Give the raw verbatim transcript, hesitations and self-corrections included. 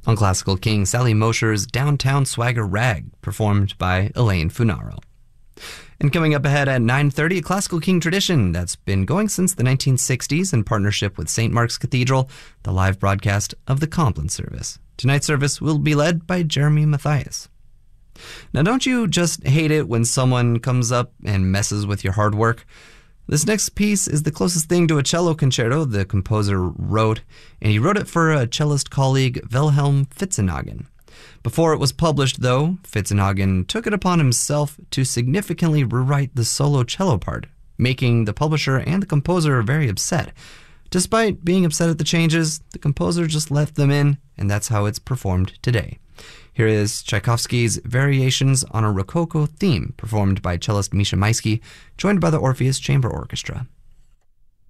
On Classical King, Sally Mosher's Downtown Swagger Rag, performed by Elaine Funaro. And coming up ahead at nine thirty, a Classical King tradition that's been going since the nineteen sixties in partnership with Saint Mark's Cathedral, the live broadcast of the Compline service. Tonight's service will be led by Jeremy Matthias. Now, don't you just hate it when someone comes up and messes with your hard work? This next piece is the closest thing to a cello concerto the composer wrote, and he wrote it for a cellist colleague, Wilhelm Fitzenhagen. Before it was published, though, Fitzenhagen took it upon himself to significantly rewrite the solo cello part, making the publisher and the composer very upset. Despite being upset at the changes, the composer just left them in, and that's how it's performed today. Here is Tchaikovsky's Variations on a Rococo Theme, performed by cellist Misha Maisky, joined by the Orpheus Chamber Orchestra.